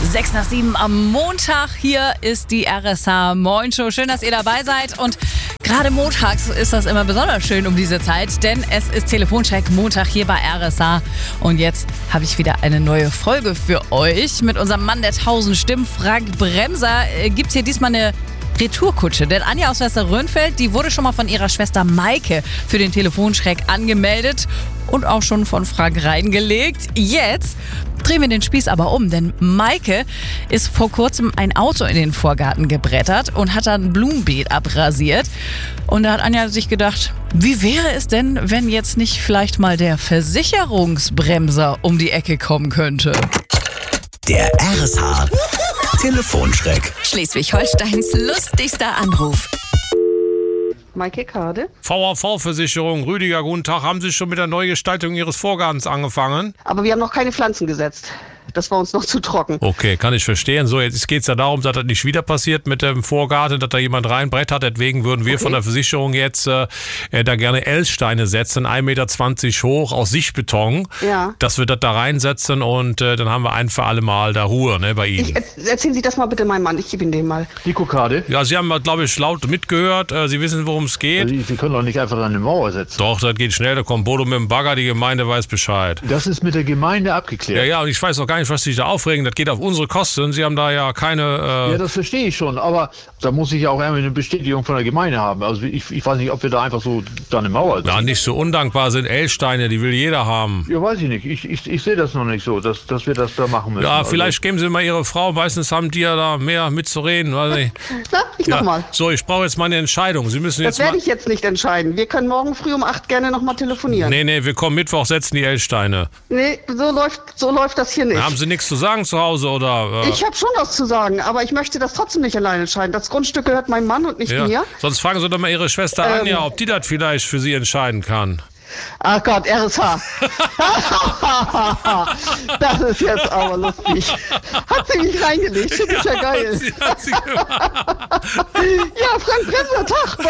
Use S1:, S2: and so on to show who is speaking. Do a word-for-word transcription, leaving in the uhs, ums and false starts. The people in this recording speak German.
S1: Sechs nach sieben am Montag. Hier ist die R S H Moin Show. Schön, dass ihr dabei seid. Und gerade montags ist das immer besonders schön um diese Zeit, denn es ist Telefoncheck Montag hier bei R S H. Und jetzt habe ich wieder eine neue Folge für euch. Mit unserem Mann der tausend Stimmen, Frank Bremser, äh, gibt es hier diesmal eine Retourkutsche. Denn Anja aus Westerrönfeld, die wurde schon mal von ihrer Schwester Maike für den Telefonschreck angemeldet und auch schon von Frank reingelegt. Jetzt drehen wir den Spieß aber um, denn Maike ist vor kurzem ein Auto in den Vorgarten gebrettert und hat dann ein Blumenbeet abrasiert. Und da hat Anja sich gedacht, wie wäre es denn, wenn jetzt nicht vielleicht mal der Versicherungsbremser um die Ecke kommen könnte?
S2: Der R S H Telefonschreck.
S3: Schleswig-Holsteins lustigster Anruf.
S4: Maike Kade.
S5: V A V-Versicherung, Rüdiger, guten Tag. Haben Sie schon mit der Neugestaltung Ihres Vorgartens angefangen?
S4: Aber wir haben noch keine Pflanzen gesetzt. Das war uns noch zu trocken.
S5: Okay, kann ich verstehen. So, jetzt geht es ja darum, dass das nicht wieder passiert mit dem Vorgarten, dass da jemand reinbrettert. Deswegen würden wir okay. von der Versicherung jetzt äh, da gerne L-Steine setzen, ein Meter zwanzig hoch, aus Sichtbeton.
S4: Ja.
S5: Dass wir das da reinsetzen und äh, dann haben wir ein für alle Mal da Ruhe, ne, bei Ihnen.
S4: Ich, erzählen Sie das mal bitte meinem Mann, ich gebe Ihnen den mal.
S6: Die Kokade?
S5: Ja, Sie haben, glaube ich, laut mitgehört. Äh, Sie wissen, worum es geht.
S6: Sie, Sie können doch nicht einfach an eine Mauer setzen.
S5: Doch, das geht schnell. Da kommt Bodo mit dem Bagger, die Gemeinde weiß Bescheid.
S6: Das ist mit der Gemeinde abgeklärt.
S5: Ja, ja, und ich weiß auch gar nicht, was Sie sich da aufregen. Das geht auf unsere Kosten. Sie haben da ja keine... Äh
S6: ja, das verstehe ich schon, aber da muss ich ja auch irgendwie eine Bestätigung von der Gemeinde haben. Also ich, ich weiß nicht, ob wir da einfach so da eine Mauer...
S5: Ja, nicht so undankbar sind L-Steine, die will jeder haben.
S6: Ja, weiß ich nicht. Ich, ich, ich sehe das noch nicht so, dass, dass wir das da machen müssen.
S5: Ja, vielleicht
S6: also.
S5: geben Sie mal Ihre Frau. Meistens haben die ja da mehr mitzureden. Weiß ich.
S4: Na, ich
S5: ja.
S4: mach mal.
S5: So, ich brauche jetzt mal eine Entscheidung. Sie müssen
S4: das
S5: jetzt
S4: werde
S5: mal...
S4: ich jetzt nicht entscheiden. Wir können morgen früh um acht gerne noch mal telefonieren.
S5: Nee, nee, wir kommen Mittwoch, setzen die L-Steine.
S4: Nee, so läuft, so läuft das hier nicht.
S5: Haben Sie nichts zu sagen zu Hause, oder...
S4: Ich habe schon was zu sagen, aber ich möchte das trotzdem nicht alleine entscheiden. Das Grundstück gehört meinem Mann und nicht
S5: ja.
S4: mir.
S5: Sonst fragen Sie doch mal Ihre Schwester
S4: ähm,
S5: Anja, ob die das vielleicht für Sie entscheiden kann.
S4: Ach Gott, R S H. Das ist jetzt aber lustig. Hat sie mich reingelegt? Das ist ja geil.
S5: Hat sie, hat sie gemacht.
S4: Ja, Frank Bremser, Tag.